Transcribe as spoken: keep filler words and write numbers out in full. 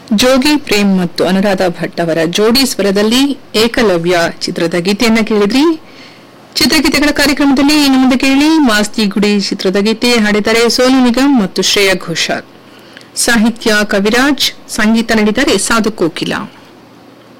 ಜೋಗಿ ಪ್ರೇಮ್ ಮತ್ತು ಅನುರಾಧ ಭಟ್ ಅವರ ಜೋಡಿ ಸ್ವರದಲ್ಲಿ ಏಕಲವ್ಯ ಚಿತ್ರದ ಗೀತೆಯನ್ನ ಕೇಳಿದ್ರಿ. ಚಿತ್ರಗೀತೆಗಳ ಕಾರ್ಯಕ್ರಮದಲ್ಲಿ ಇನ್ನು ಮುಂದೆ ಕೇಳಿ ಮಾಸ್ತಿ ಗುಡಿ ಚಿತ್ರದ ಗೀತೆ ಹಾಡಿದ್ದಾರೆ ಸೋನು ನಿಗಮ್ ಮತ್ತು ಶ್ರೇಯಾ ಘೋಷಾಲ್. ಸಾಹಿತ್ಯ ಕವಿರಾಜ್, ಸಂಗೀತ ನೀಡಿದ್ದಾರೆ ಸಾಧು ಕೋಕಿಲ.